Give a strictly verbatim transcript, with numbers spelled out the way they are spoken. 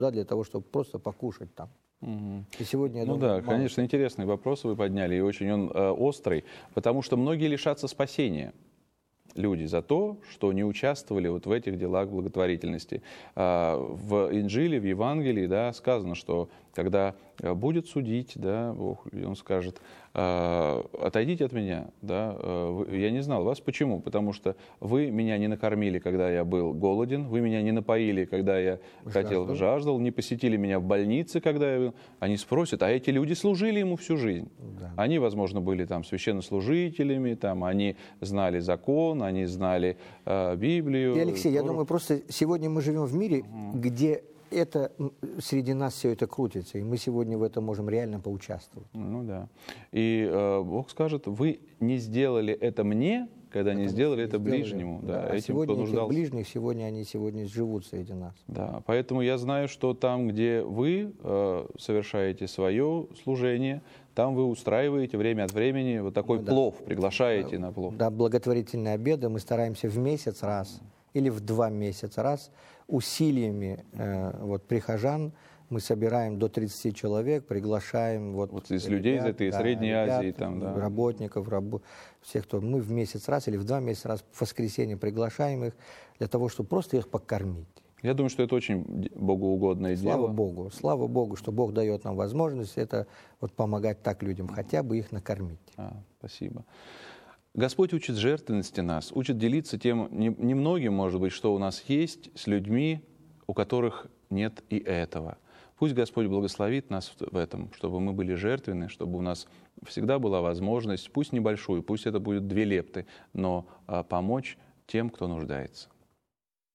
туда для того, чтобы просто покушать там. Угу. И сегодня, я ну думаю, да, мало... конечно, интересный вопрос вы подняли, и очень он э, острый, потому что многие лишатся спасения. Люди за то, что не участвовали вот в этих делах благотворительности. В Инжиле, в Евангелии, да, сказано, что когда будет судить, да, Бог, Он скажет: отойдите от меня, да, я не знал вас. Почему? Потому что вы меня не накормили, когда я был голоден, вы меня не напоили, когда я хотел, Жаждал. жаждал, не посетили меня в больнице, когда я был. Они спросят, а эти люди служили ему всю жизнь. Да. Они, возможно, были там священнослужителями, там, они знали закон, они знали э, Библию. И, Алексей, я Тору. думаю, просто сегодня мы живем в мире, угу. где это, среди нас все это крутится, и мы сегодня в этом можем реально поучаствовать. Ну да. И э, Бог скажет: вы не сделали это мне, когда не сделали это сделали. ближнему. Да, Да. этим, А сегодня кто этих нуждался. ближних, сегодня они сегодня живут среди нас. Да, поэтому я знаю, что там, где вы э, совершаете свое служение, там вы устраиваете время от времени вот такой ну, да. плов, приглашаете на плов. Да, благотворительные обеды мы стараемся в месяц раз или в два месяца раз усилиями э, вот, прихожан. Мы собираем до тридцати человек, приглашаем вот, вот из ребят, людей из этой да, Средней ребят, Азии, там, да. работников, рабо... всех, кто мы в месяц раз или в два месяца раз в воскресенье приглашаем их для того, чтобы просто их покормить. Я думаю, что это очень богоугодное Слава дело. Богу, слава Богу, что Бог дает нам возможность это вот помогать так людям, хотя бы их накормить. А, спасибо. Господь учит жертвенности нас, учит делиться тем немногим, может быть, что у нас есть, с людьми, у которых нет и этого. Пусть Господь благословит нас в этом, чтобы мы были жертвенны, чтобы у нас всегда была возможность, пусть небольшую, пусть это будет две лепты, но помочь тем, кто нуждается.